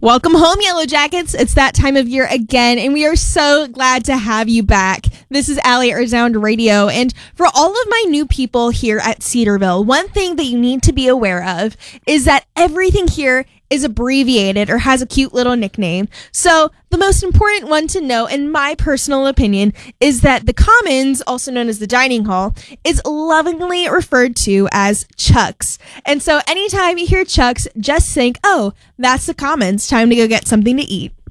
Welcome home, Yellow Jackets. It's that time of year again, and we are so glad to have you back. This is Allie at Resound Radio, and for all of my new people here at Cedarville, one thing that you need to be aware of is that everything here is abbreviated or has a cute little nickname. So the most important one to know, in my personal opinion, is that the Commons, also known as the dining hall, is lovingly referred to as Chuck's. And so anytime you hear Chuck's, just think, oh, that's the Commons. Time to go get something to eat.